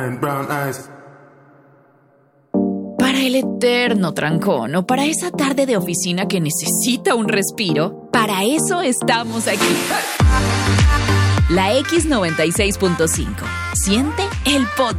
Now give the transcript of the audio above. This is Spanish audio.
Brown eyes. Para el eterno trancón o para esa tarde de oficina que necesita un respiro, para eso estamos aquí. La X96.5. Siente el podcast.